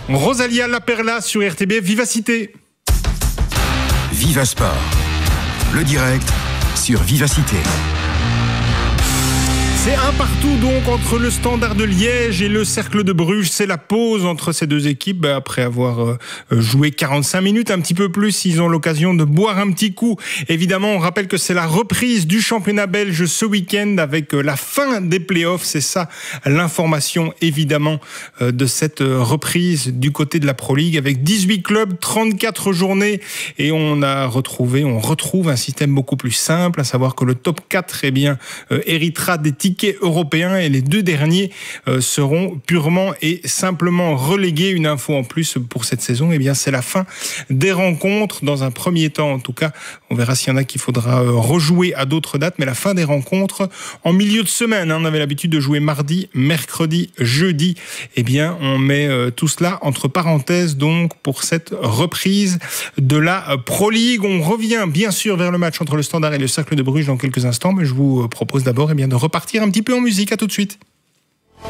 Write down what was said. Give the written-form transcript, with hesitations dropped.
Rosalia Laperla sur RTB Vivacité. Viva Sport, le direct sur Vivacité. C'est un partout donc entre le Standard de Liège et le Cercle de Bruges. C'est la pause entre ces deux équipes. Après avoir joué 45 minutes, un petit peu plus, ils ont l'occasion de boire un petit coup. Évidemment, on rappelle que c'est la reprise du championnat belge ce week-end avec la fin des playoffs. C'est ça l'information évidemment de cette reprise du côté de la Pro League avec 18 clubs, 34 journées et on retrouve un système beaucoup plus simple, à savoir que le top 4 héritera des tickets européens et les deux derniers seront purement et simplement relégués. Une info en plus pour cette saison, c'est la fin des rencontres. Dans un premier temps, en tout cas, on verra s'il y en a qu'il faudra rejouer à d'autres dates, mais la fin des rencontres en milieu de semaine. On avait l'habitude de jouer mardi, mercredi, jeudi. On met tout cela entre parenthèses donc pour cette reprise de la Pro League. On revient bien sûr vers le match entre le Standard et le Cercle de Bruges dans quelques instants, mais je vous propose d'abord de repartir un petit peu en musique. À tout de suite.